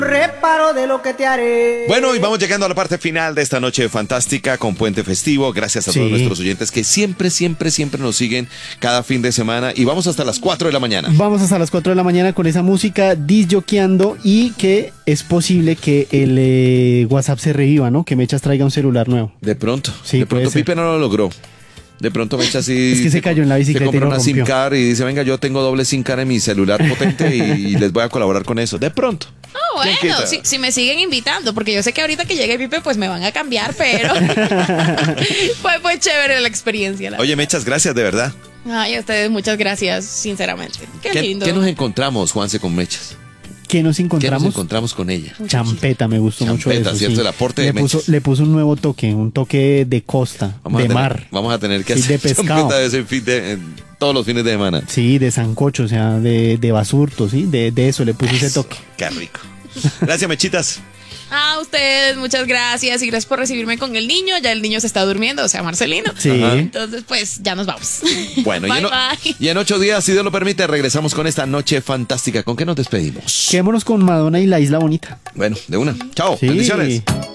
Reparo de lo que te haré. Bueno, y vamos llegando a la parte final de esta noche fantástica con Puente Festivo. Gracias a todos nuestros oyentes que siempre nos siguen cada fin de semana. Y vamos hasta las 4 de la mañana. Vamos hasta las 4 de la mañana con esa música disjoqueando, y que es posible que el WhatsApp se reviva, ¿no? Que Mechas traiga un celular nuevo. De pronto. Sí, de pronto puede ser. Pipe no lo logró. De pronto me echa así. Es que se cayó en la bicicleta. Se compró y lo una SIM rompió. card y dice, venga, yo tengo doble SIM card en mi celular potente y les voy a colaborar con eso. De pronto. Bueno, ¿Quién quita? si me siguen invitando, porque yo sé que ahorita que llegue Pipe, pues me van a cambiar, pero fue chévere la experiencia. Oye, Mechas, gracias, de verdad. Ay, a ustedes muchas gracias, sinceramente. Qué lindo. ¿Qué nos encontramos, Juanse, con Mechas? ¿Qué nos ¿Qué encontramos? nos encontramos con ella? Champeta, me gustó mucho Champeta, eso. ¿cierto? Sí. El aporte de Mechas. Le puso un nuevo toque, un toque de costa, de mar. Vamos a tener que Sí, hacer de pescado. champeta todos los fines de semana. Sí, de sancocho, o sea, de basurto, ¿sí? De eso le puso ese toque. Qué rico. Gracias, Mechitas. A ustedes, muchas gracias y gracias por recibirme con el niño. Ya el niño se está durmiendo, o sea, Marcelino. Sí. Ajá. Entonces, pues ya nos vamos. Bueno, bye, y bye. en 8 días, si Dios lo permite, regresamos con esta noche fantástica. ¿Con qué nos despedimos? Quedémonos con Madonna y La Isla Bonita. Bueno, de una. Chao. Sí. Bendiciones.